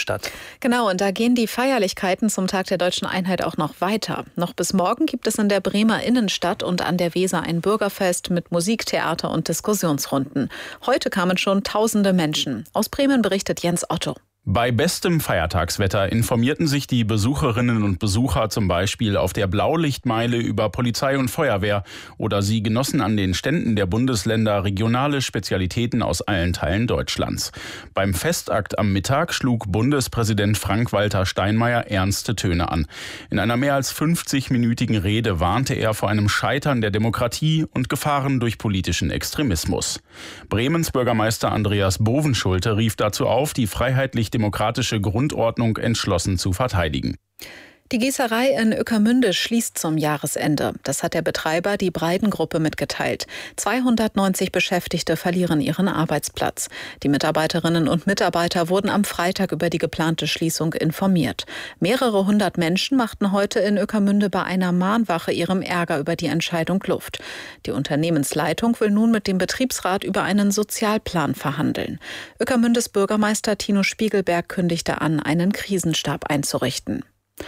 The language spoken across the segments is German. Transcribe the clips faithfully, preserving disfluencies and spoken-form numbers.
Innenstadt. Genau, und da gehen die Feierlichkeiten zum Tag der Deutschen Einheit auch noch weiter. Noch bis morgen gibt es in der Bremer Innenstadt und an der Weser ein Bürgerfest mit Musik, Theater und Diskussionsrunden. Heute kamen schon tausende Menschen. Aus Bremen berichtet Jens Otto. Bei bestem Feiertagswetter informierten sich die Besucherinnen und Besucher zum Beispiel auf der Blaulichtmeile über Polizei und Feuerwehr oder sie genossen an den Ständen der Bundesländer regionale Spezialitäten aus allen Teilen Deutschlands. Beim Festakt am Mittag schlug Bundespräsident Frank-Walter Steinmeier ernste Töne an. In einer mehr als fünfzig-minütigen Rede warnte er vor einem Scheitern der Demokratie und Gefahren durch politischen Extremismus. Bremens Bürgermeister Andreas Bovenschulte rief dazu auf, die freiheitlich demokratische Grundordnung entschlossen zu verteidigen. Die Gießerei in Ueckermünde schließt zum Jahresende. Das hat der Betreiber, die Breiden-Gruppe, mitgeteilt. zweihundertneunzig Beschäftigte verlieren ihren Arbeitsplatz. Die Mitarbeiterinnen und Mitarbeiter wurden am Freitag über die geplante Schließung informiert. Mehrere hundert Menschen machten heute in Ueckermünde bei einer Mahnwache ihrem Ärger über die Entscheidung Luft. Die Unternehmensleitung will nun mit dem Betriebsrat über einen Sozialplan verhandeln. Ueckermündes Bürgermeister Tino Spiegelberg kündigte an, einen Krisenstab einzurichten.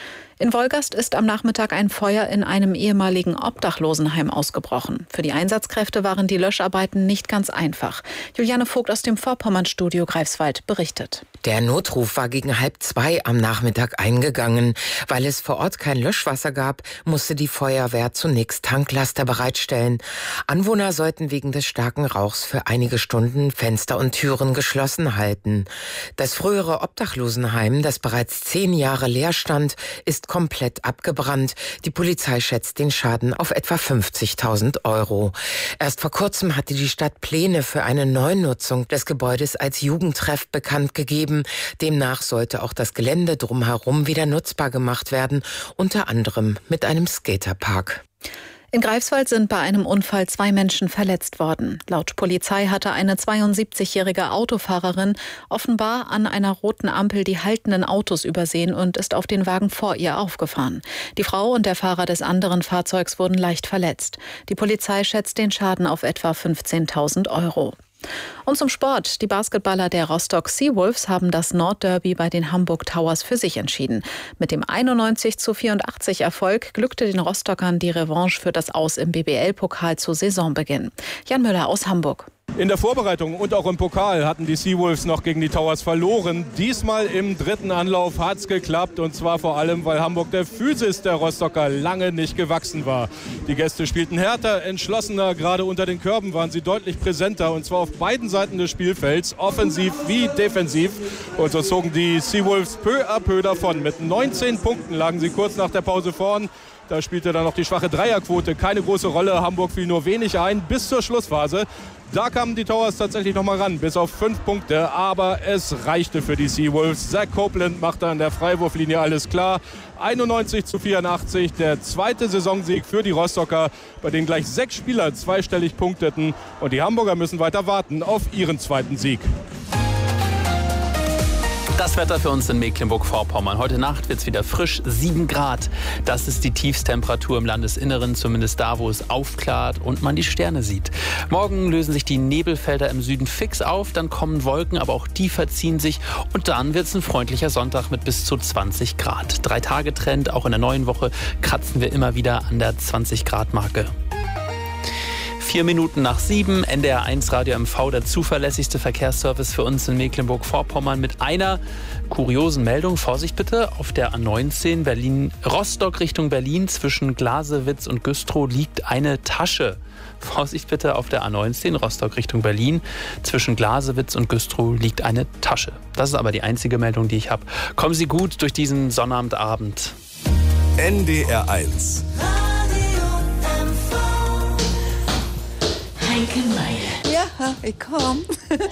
In Wolgast ist am Nachmittag ein Feuer in einem ehemaligen Obdachlosenheim ausgebrochen. Für die Einsatzkräfte waren die Löscharbeiten nicht ganz einfach. Juliane Vogt aus dem Vorpommernstudio Greifswald berichtet. Der Notruf war gegen halb zwei am Nachmittag eingegangen. Weil es vor Ort kein Löschwasser gab, musste die Feuerwehr zunächst Tanklaster bereitstellen. Anwohner sollten wegen des starken Rauchs für einige Stunden Fenster und Türen geschlossen halten. Das frühere Obdachlosenheim, das bereits zehn Jahre leer stand, ist komplett abgebrannt. Die Polizei schätzt den Schaden auf etwa fünfzigtausend Euro. Erst vor kurzem hatte die Stadt Pläne für eine Neunutzung des Gebäudes als Jugendtreff bekannt gegeben. Demnach sollte auch das Gelände drumherum wieder nutzbar gemacht werden, unter anderem mit einem Skaterpark. In Greifswald sind bei einem Unfall zwei Menschen verletzt worden. Laut Polizei hatte eine zweiundsiebzigjährige Autofahrerin offenbar an einer roten Ampel die haltenden Autos übersehen und ist auf den Wagen vor ihr aufgefahren. Die Frau und der Fahrer des anderen Fahrzeugs wurden leicht verletzt. Die Polizei schätzt den Schaden auf etwa fünfzehntausend Euro. Und zum Sport. Die Basketballer der Rostock Seawolves haben das Nordderby bei den Hamburg Towers für sich entschieden. Mit dem einundneunzig zu vierundachtzig Erfolg glückte den Rostockern die Revanche für das Aus im B B L-Pokal zu Saisonbeginn. Jan Müller aus Hamburg. In der Vorbereitung und auch im Pokal hatten die Seawolves noch gegen die Towers verloren. Diesmal im dritten Anlauf hat es geklappt, und zwar vor allem, weil Hamburg der Physis der Rostocker lange nicht gewachsen war. Die Gäste spielten härter, entschlossener, gerade unter den Körben waren sie deutlich präsenter, und zwar auf beiden Seiten des Spielfelds, offensiv wie defensiv. Und so zogen die Seawolves peu à peu davon. Mit neunzehn Punkten lagen sie kurz nach der Pause vorn. Da spielte dann noch die schwache Dreierquote keine große Rolle. Hamburg fiel nur wenig ein bis zur Schlussphase. Da kamen die Towers tatsächlich noch mal ran, bis auf fünf Punkte. Aber es reichte für die Seawolves. Zach Copeland machte an der Freiwurflinie alles klar. einundneunzig zu vierundachtzig, der zweite Saisonsieg für die Rostocker, bei denen gleich sechs Spieler zweistellig punkteten. Und die Hamburger müssen weiter warten auf ihren zweiten Sieg. Das Wetter für uns in Mecklenburg-Vorpommern. Heute Nacht wird es wieder frisch, sieben Grad. Das ist die Tiefstemperatur im Landesinneren, zumindest da, wo es aufklart und man die Sterne sieht. Morgen lösen sich die Nebelfelder im Süden fix auf, dann kommen Wolken, aber auch die verziehen sich. Und dann wird es ein freundlicher Sonntag mit bis zu zwanzig Grad. Drei Tage Trend, auch in der neuen Woche kratzen wir immer wieder an der zwanzig Grad Marke. Vier Minuten nach sieben, N D R eins Radio M V, der zuverlässigste Verkehrsservice für uns in Mecklenburg-Vorpommern mit einer kuriosen Meldung. Vorsicht bitte, auf der A neunzehn Berlin, Rostock Richtung Berlin zwischen Glasewitz und Güstrow liegt eine Tasche. Vorsicht bitte, auf der A neunzehn Rostock Richtung Berlin zwischen Glasewitz und Güstrow liegt eine Tasche. Das ist aber die einzige Meldung, die ich habe. Kommen Sie gut durch diesen Sonnabendabend. N D R eins. Heike Meier. Ja, ich komm.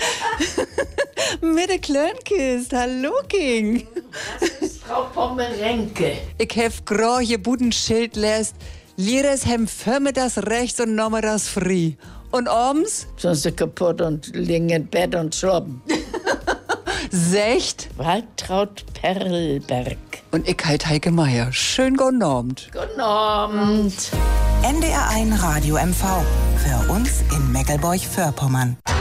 Mit der Klönkist. Hallo, King. Das ist Frau Pommerenke. Ich hef große Budenschild lässt. Lieres hem firme das rechts und nochmal das frei. Und abends? Sind sie kaputt und liegen im Bett und schlafen. Secht? Waltraud Perlberg. Und ich halt Heike Meier. Schön guten Abend. Guten Abend. N D R eins Radio M V. Für uns in Meckelburg-Vorpommern.